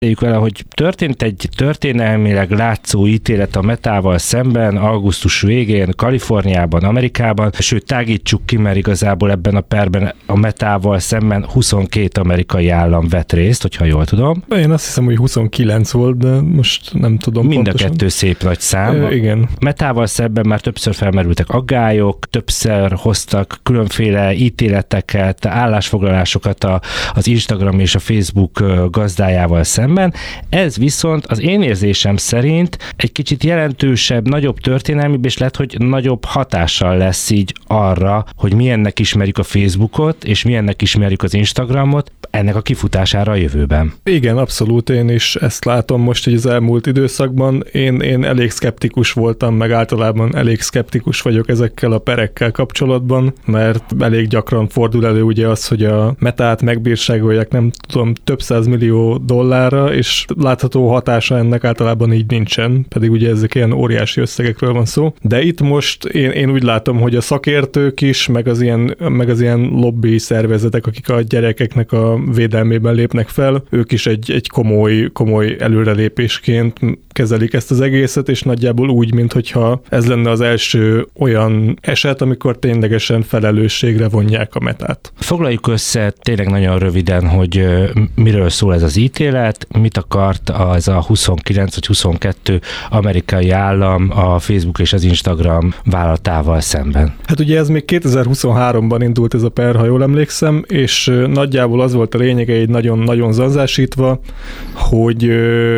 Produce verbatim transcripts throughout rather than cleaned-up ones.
vele, hogy történt egy történelmileg látszó ítélet a Metával szemben augusztus végén Kaliforniában, Amerikában, sőt tágítsuk ki, mert igazából ebben a perben a Metával szemben huszonkét amerikai állam vett részt, hogyha jól tudom. Én azt hiszem, hogy huszonkilenc volt, de most nem tudom Mind pontosan. a kettő szép nagy szám. E, igen. Metával szemben már többször felmerültek aggályok, többször hoztak különféle ítéleteket, állásfoglalásokat a, az Instagram és a Facebook gazdájával szemben. Ez viszont az én érzésem szerint egy kicsit jelentősebb, nagyobb történelmibb, és lehet, hogy nagyobb hatással lesz így arra, hogy milyennek ismerjük a Facebookot, és milyennek ismerjük az Instagramot, ennek a kifutására a jövőben. Igen, abszolút, én is ezt látom most így az elmúlt időszakban. Én, én elég szkeptikus voltam, meg általában elég szkeptikus vagyok ezekkel a perekkel kapcsolatban, mert elég gyakran fordul elő ugye az, hogy a Metát megbírságolják, nem tudom, több száz millió dollárra, és látható hatása ennek általában így nincsen, pedig ugye ezek ilyen óriási összegekről van szó. De itt most én, én úgy látom, hogy a szakértők is, meg az ilyen, meg az ilyen lobby szervezetek, akik a gyerekeknek a védelmében lépnek fel, ők is egy, egy komoly, komoly előrelépésként kezelik ezt az egészet, és nagyjából úgy, minthogyha ez lenne az első olyan eset, amikor ténylegesen felelősségre vonják a Metát. Foglaljuk össze tényleg nagyon röviden, hogy miről szól ez az ítélet, mit akart az a huszonkilenc vagy huszonkettő amerikai állam a Facebook és az Instagram vállalatával szemben. Hát ugye ez még kétezer-huszonháromban indult ez a per, ha jól emlékszem, és nagyjából az volt a lényege, egy nagyon-nagyon zanzásítva, hogy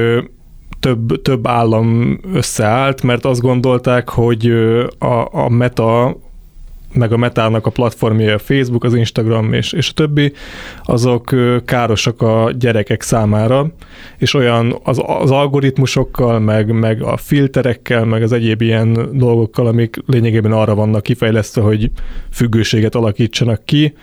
több, több állam összeállt, mert azt gondolták, hogy a, a Meta meg a Metának a platformja, a Facebook, az Instagram és, és a többi, azok károsak a gyerekek számára, és olyan az, az algoritmusokkal, meg, meg a filterekkel, meg az egyéb ilyen dolgokkal, amik lényegében arra vannak kifejlesztve, hogy függőséget alakítsanak ki,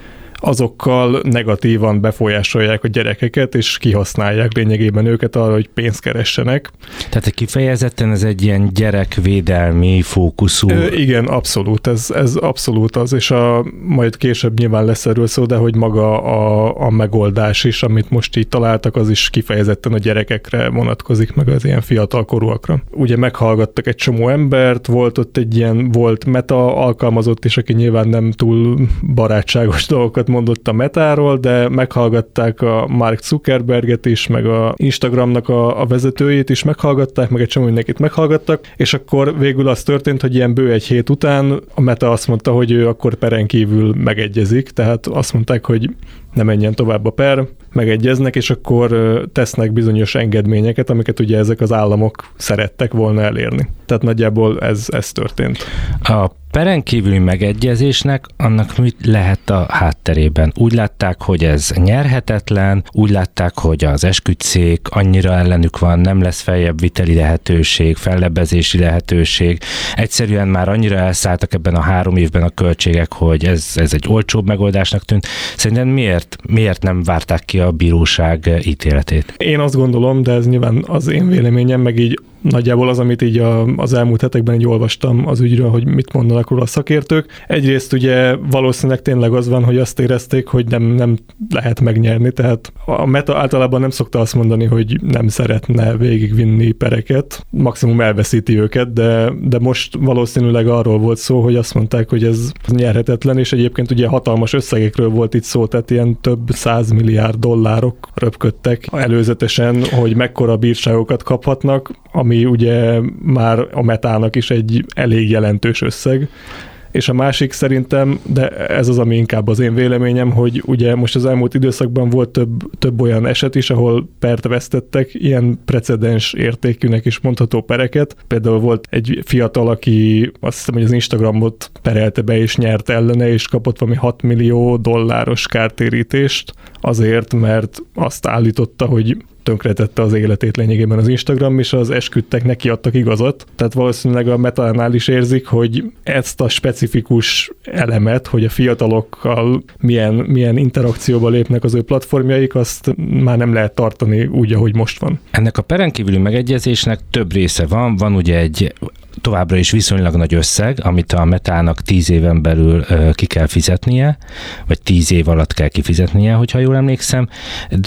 azokkal negatívan befolyásolják a gyerekeket, és kihasználják lényegében őket arra, hogy pénzt keressenek. Tehát kifejezetten ez egy ilyen gyerekvédelmi fókuszú. Ö, igen, abszolút, ez, ez abszolút az, és a, majd később nyilván lesz erről szó, de hogy maga a, a megoldás is, amit most így találtak, az is kifejezetten a gyerekekre vonatkozik, meg az ilyen fiatalkorúakra. Ugye meghallgattak egy csomó embert, volt ott egy ilyen, volt Meta alkalmazott is, aki nyilván nem túl barátságos dolgokat mondott a Metáról, de meghallgatták a Mark Zuckerberget is, meg a Instagramnak a, a vezetőjét is meghallgatták, meg egy csomó mindenkit meghallgattak, és akkor végül az történt, hogy ilyen bő egy hét után a Meta azt mondta, hogy ő akkor peren kívül megegyezik, tehát azt mondták, hogy ne menjen tovább a per, megegyeznek, és akkor tesznek bizonyos engedményeket, amiket ugye ezek az államok szerettek volna elérni. Tehát nagyjából ez, ez történt. A peren kívüli megegyezésnek annak mit lehet a hátterében? Úgy látták, hogy ez nyerhetetlen, úgy látták, hogy az esküdtszék annyira ellenük van, nem lesz feljebb viteli lehetőség, fellebbezési lehetőség. Egyszerűen már annyira elszálltak ebben a három évben a költségek, hogy ez, ez egy olcsóbb megoldásnak tűnt. Szerintem miért, miért nem várták ki a bíróság ítéletét? Én azt gondolom, de ez nyilván az én véleményem, meg így nagyjából az, amit így a, az elmúlt hetekben így olvastam az ügyről, hogy mit mondanak róla a szakértők. Egyrészt ugye valószínűleg tényleg az van, hogy azt érezték, hogy nem, nem lehet megnyerni, tehát a Meta általában nem szokta azt mondani, hogy nem szeretne végigvinni pereket, maximum elveszíti őket, de, de most valószínűleg arról volt szó, hogy azt mondták, hogy ez nyerhetetlen, és egyébként ugye hatalmas összegekről volt itt szó, tehát ilyen több száz milliárd dollárok röpködtek előzetesen, hogy mekkora bírságokat kaphatnak, ami ugye már a Metának is egy elég jelentős összeg. És a másik szerintem, de ez az, ami inkább az én véleményem, hogy ugye most az elmúlt időszakban volt több, több olyan eset is, ahol pert vesztettek, ilyen precedens értékűnek is mondható pereket. Például volt egy fiatal, aki azt hiszem, hogy az Instagramot perelte be és nyert ellene, és kapott valami hat millió dolláros kártérítést azért, mert azt állította, hogy tönkretette az életét lényegében az Instagram, és az esküdtek neki adtak igazat. Tehát valószínűleg a Metánál is érzik, hogy ezt a specifikus elemet, hogy a fiatalokkal milyen, milyen interakcióba lépnek az ő platformjaik, azt már nem lehet tartani úgy, ahogy most van. Ennek a peren kívüli megegyezésnek több része van. Van ugye egy továbbra is viszonylag nagy összeg, amit a Metának tíz éven belül uh, ki kell fizetnie, vagy tíz év alatt kell kifizetnie, hogyha jól emlékszem, de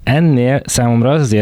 ennél számomra az